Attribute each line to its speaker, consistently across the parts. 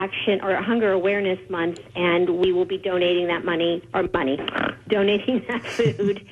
Speaker 1: Action or Hunger Awareness Month, and we will be donating that donating that food.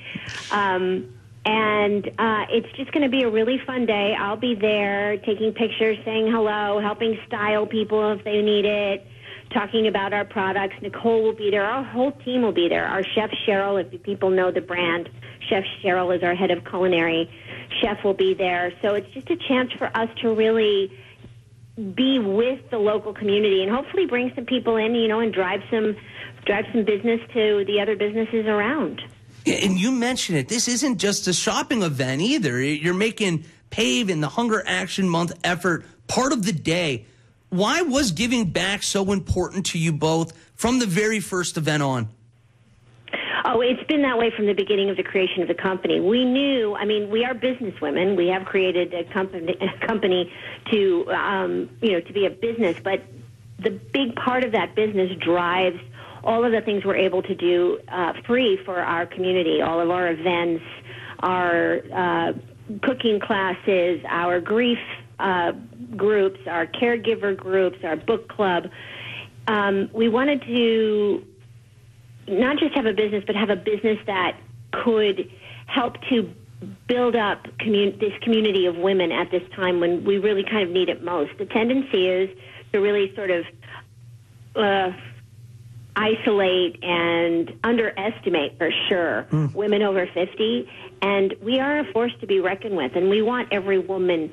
Speaker 1: And it's just going to be a really fun day. I'll be there taking pictures, saying hello, helping style people if they need it, talking about our products. Nicole will be there. Our whole team will be there. Our chef, Cheryl, if people know the brand, Chef Cheryl is our head of culinary. Chef will be there. So it's just a chance for us to really be with the local community and hopefully bring some people in, and drive some business to the other businesses around.
Speaker 2: And you mentioned it. This isn't just a shopping event either. You're making PAVE and the Hunger Action Month effort part of the day. Why was giving back so important to you both from the very first event on?
Speaker 1: Oh, it's been that way from the beginning of the creation of the company. We knew, we are businesswomen. We have created a company to, to be a business, but the big part of that business drives all of the things we're able to do free for our community, all of our events, our cooking classes, our grief groups, our caregiver groups, our book club. We wanted to not just have a business, but have a business that could help to build up this community of women at this time when we really kind of need it most. The tendency is to really sort of isolate and underestimate, for sure, women over 50. And we are a force to be reckoned with, and we want every woman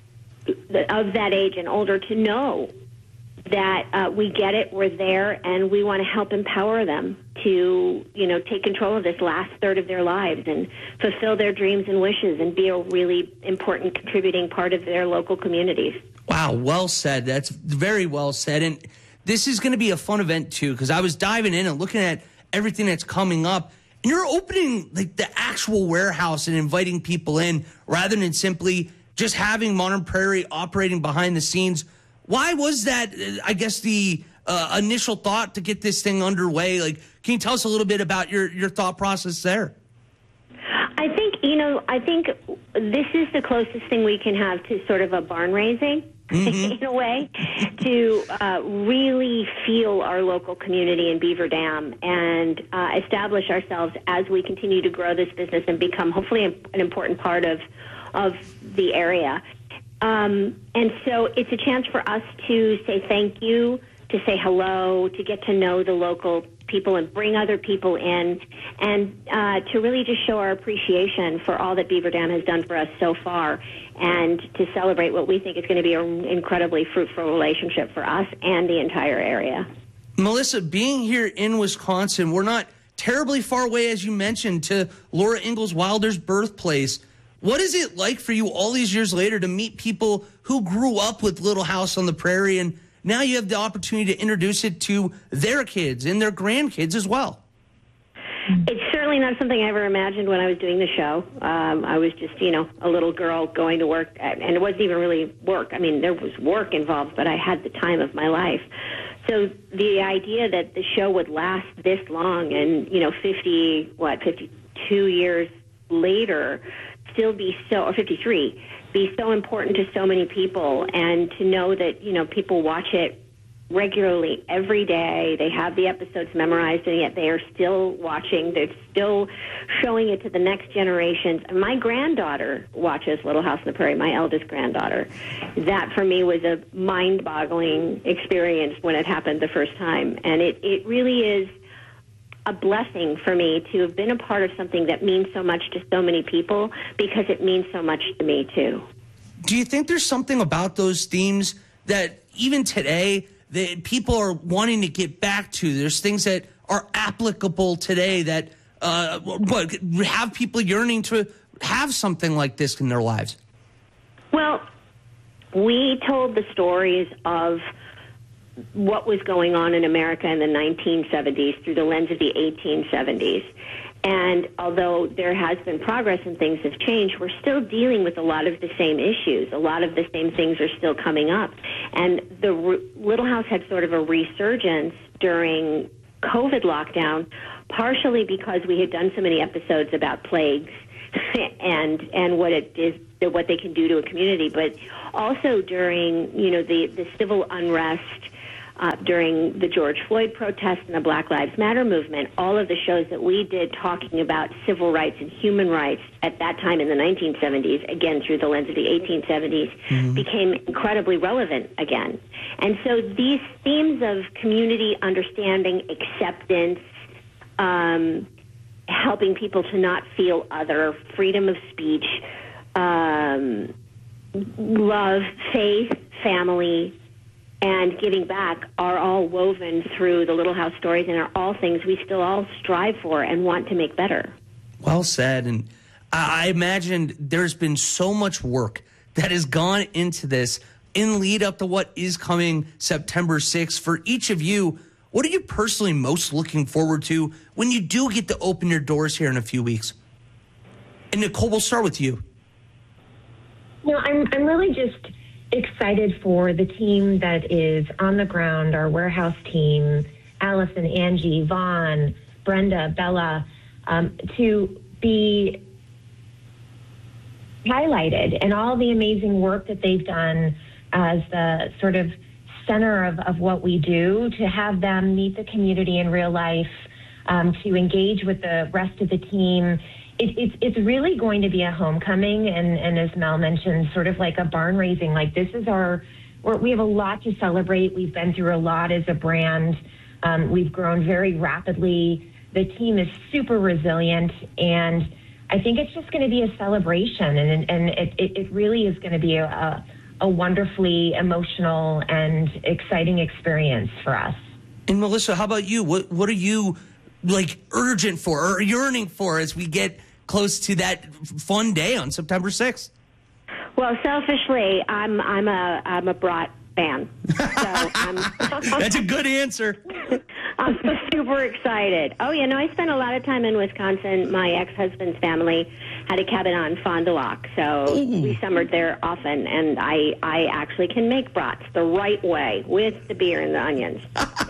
Speaker 1: of that age and older to know that we get it, we're there, and we want to help empower them to, take control of this last third of their lives and fulfill their dreams and wishes and be a really important contributing part of their local communities.
Speaker 2: Wow, well said. That's very well said. And this is going to be a fun event, too, because I was diving in and looking at everything that's coming up. And you're opening like the actual warehouse and inviting people in rather than simply just having Modern Prairie operating behind the scenes. Why was that, I guess, the initial thought to get this thing underway? Like, can you tell us a little bit about your thought process there?
Speaker 1: I think this is the closest thing we can have to sort of a barn raising, in a way, to really feel our local community in Beaver Dam and establish ourselves as we continue to grow this business and become hopefully an important part of the area. And so it's a chance for us to say thank you, to say hello, to get to know the local people and bring other people in, and to really just show our appreciation for all that Beaver Dam has done for us so far, and to celebrate what we think is going to be an incredibly fruitful relationship for us and the entire area.
Speaker 2: Melissa, being here in Wisconsin, we're not terribly far away, as you mentioned, to Laura Ingalls Wilder's birthplace. What is it like for you all these years later to meet people who grew up with Little House on the Prairie, and now you have the opportunity to introduce it to their kids and their grandkids as well?
Speaker 1: It's certainly not something I ever imagined when I was doing the show. I was just, a little girl going to work, and it wasn't even really work. There was work involved, but I had the time of my life. So the idea that the show would last this long and, 52 years later, still be or 53, be so important to so many people, and to know that, people watch it regularly every day. They have the episodes memorized, and yet they are still watching. They're still showing it to the next generations. My granddaughter watches Little House on the Prairie, my eldest granddaughter. That, for me, was a mind-boggling experience when it happened the first time. And it really is a blessing for me to have been a part of something that means so much to so many people, because it means so much to me, too.
Speaker 2: Do you think there's something about those themes that even today that people are wanting to get back to? There's things that are applicable today that have people yearning to have something like this in their lives? Well,
Speaker 1: we told the stories of what was going on in America in the 1970s through the lens of the 1870s. And although there has been progress and things have changed, we're still dealing with a lot of the same issues. A lot of the same things are still coming up. And the Little House had sort of a resurgence during COVID lockdown, partially because we had done so many episodes about plagues and what it is, what they can do to a community, but also during, the civil unrest during the George Floyd protests and the Black Lives Matter movement, all of the shows that we did talking about civil rights and human rights at that time in the 1970s, again through the lens of the 1870s, became incredibly relevant again. And so these themes of community understanding, acceptance, helping people to not feel other, freedom of speech, love, faith, family, and giving back are all woven through the Little House Stories and are all things we still all strive for and want to make better.
Speaker 2: Well said. And I imagine there's been so much work that has gone into this in lead up to what is coming September 6th. For each of you, what are you personally most looking forward to when you do get to open your doors here in a few weeks? And Nicole, we'll start with you.
Speaker 3: You know, I'm really just excited for the team that is on the ground, our warehouse team, Allison, Angie, Vaughn, Brenda, Bella, to be highlighted and all the amazing work that they've done as the sort of center of what we do, to have them meet the community in real life, to engage with the rest of the team. It's really going to be a homecoming, and as Mel mentioned, sort of like a barn raising. Like, this is we have a lot to celebrate. We've been through a lot as a brand. We've grown very rapidly. The team is super resilient, and I think it's just going to be a celebration, and it really is going to be a wonderfully emotional and exciting experience for us.
Speaker 2: And Melissa, how about you? What are you like urgent for or yearning for as we get close to that fun day on September 6th?
Speaker 1: Well, selfishly, I'm a brat fan. So
Speaker 2: That's a good answer.
Speaker 1: I'm super excited. Oh, yeah, no, I spent a lot of time in Wisconsin. My ex-husband's family had a cabin on Fond du Lac, so we summered there often, and I actually can make brats the right way with the beer and the onions.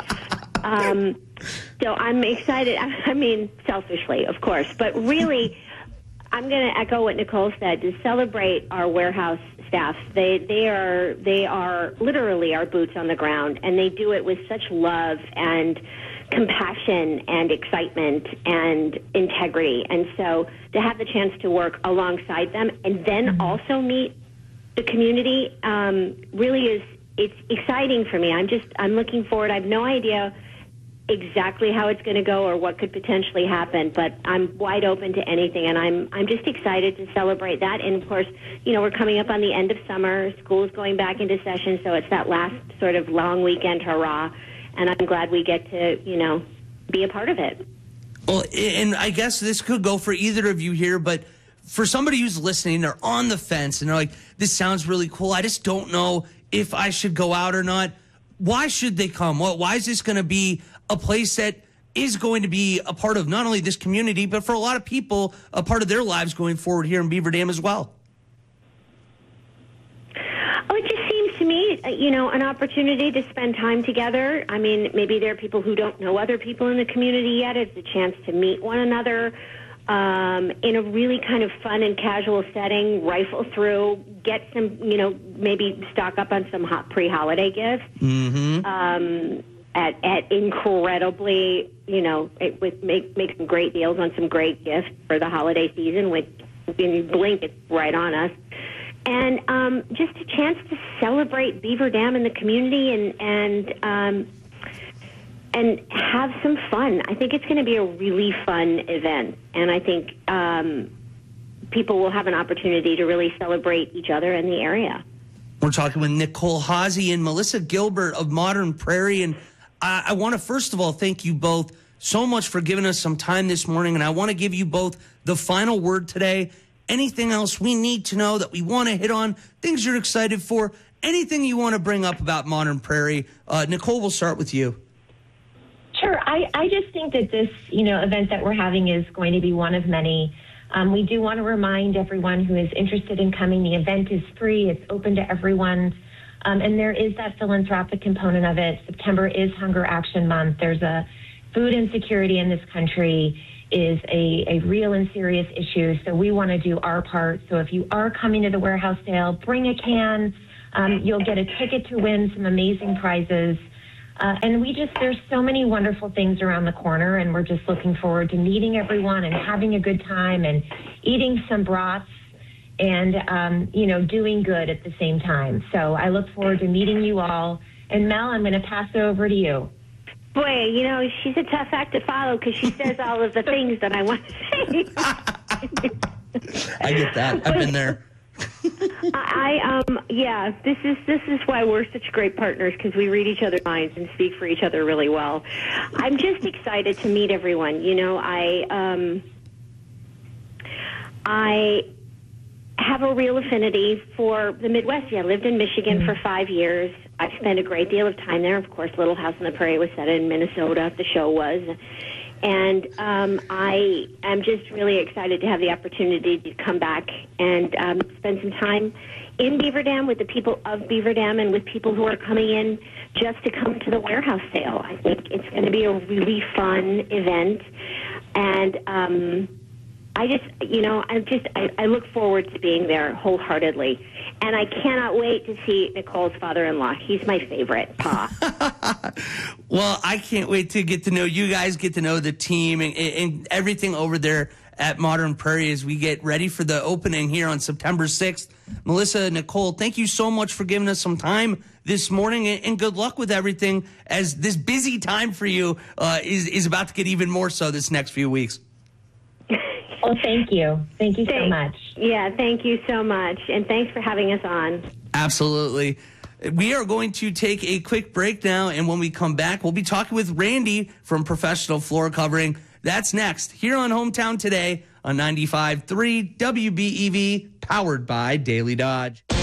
Speaker 1: So I'm excited. I mean, selfishly, of course, but really, I'm going to echo what Nicole said, to celebrate our warehouse staff. They are literally our boots on the ground, and they do it with such love and compassion and excitement and integrity. And so to have the chance to work alongside them and then also meet the community really it's exciting for me. I'm looking forward. I have no idea exactly how it's going to go or what could potentially happen, but I'm wide open to anything, and I'm just excited to celebrate that. And of course, you know, we're coming up on the end of summer, school's going back into session, so it's that last sort of long weekend hurrah, and I'm glad we get to, you know, be a part of it.
Speaker 2: Well, and I guess this could go for either of you here, but for somebody who's listening, they're on the fence and they're like, this sounds really cool, I just don't know if I should go out or not. Why should they come? Why is this going to be a place that is going to be a part of not only this community, but for a lot of people, a part of their lives going forward here in Beaver Dam as well?
Speaker 1: Oh, it just seems to me, you know, an opportunity to spend time together. I mean, maybe there are people who don't know other people in the community yet. It's a chance to meet one another in a really kind of fun and casual setting, rifle through, get some, you know, maybe stock up on some pre-holiday gifts. At incredibly, you know, make some great deals on some great gifts for the holiday season, which when you blink, it's right on us. And just a chance to celebrate Beaver Dam and the community and have some fun. I think it's going to be a really fun event, and I think people will have an opportunity to really celebrate each other in the area.
Speaker 2: We're talking with Nicole Hawsey and Melissa Gilbert of Modern Prairie, and I want to first of all thank you both so much for giving us some time this morning, and I want to give you both the final word today. Anything else we need to know that we want to hit on, things you're excited for, anything you want to bring up about Modern Prairie? Nicole, we'll start with you.
Speaker 3: Sure. I just think that this, you know, event that we're having is going to be one of many. We do want to remind everyone who is interested in coming, the event is free. It's open to everyone. And there is that philanthropic component of it. September is Hunger Action Month. There's a food insecurity in this country is a real and serious issue. So we want to do our part. So if you are coming to the warehouse sale, bring a can. You'll get a ticket to win some amazing prizes. And there's so many wonderful things around the corner, and we're just looking forward to meeting everyone and having a good time and eating some brats and, doing good at the same time. So I look forward to meeting you all. And Mel, I'm going to pass it over to you.
Speaker 1: Boy, she's a tough act to follow because she says all of the things that I want to say.
Speaker 2: I get that. I've been there.
Speaker 1: This is why we're such great partners, because we read each other's minds and speak for each other really well. I'm just excited to meet everyone. I have a real affinity for the Midwest. I lived in Michigan for 5 years. I've spent a great deal of time there. Of course, Little House on the Prairie was set in Minnesota. The show was. And I am just really excited to have the opportunity to come back and spend some time in Beaver Dam with the people of Beaver Dam and with people who are coming in just to come to the warehouse sale. I think it's going to be a really fun event. And I look forward to being there wholeheartedly. And I cannot wait to see Nicole's father-in-law. He's my favorite, Pa.
Speaker 2: Well, I can't wait to get to know you guys, get to know the team and everything over there at Modern Prairie as we get ready for the opening here on September 6th. Melissa, Nicole, thank you so much for giving us some time this morning, and good luck with everything as this busy time for you is about to get even more so this next few weeks.
Speaker 3: Well, thank you. Thank you so much.
Speaker 1: Yeah, thank you so much. And thanks for having us on.
Speaker 2: Absolutely. We are going to take a quick break now, and when we come back, we'll be talking with Randy from Professional Floor Covering. That's next here on Hometown Today on 95.3 WBEV, powered by Daily Dodge.